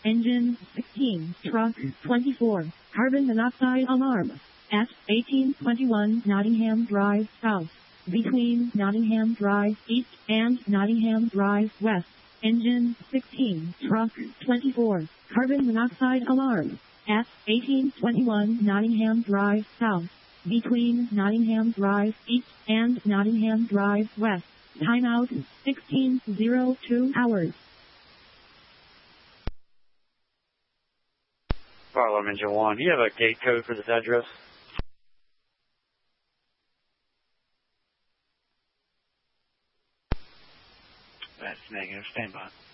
Engine 16, truck 24, carbon monoxide alarm. At 1821 Nottingham Drive South, between Nottingham Drive East and Nottingham Drive West. Engine 16, truck 24, carbon monoxide alarm. At 1821 Nottingham Drive South, between Nottingham Drive East and Nottingham Drive West. Timeout 16:02 hours. Fire alarm engine 1, do you have a gate code for this address? That's negative. Stand by.